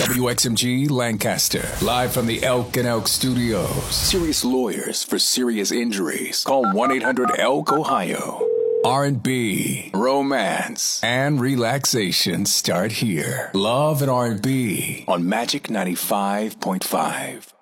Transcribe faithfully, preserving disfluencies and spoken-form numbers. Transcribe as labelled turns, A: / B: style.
A: W X M G Lancaster, live from the Elk and Elk Studios. Serious lawyers for serious injuries. Call one eight hundred elk ohio. R and B, romance, and relaxation start here. Love and R and B on Magic ninety-five point five.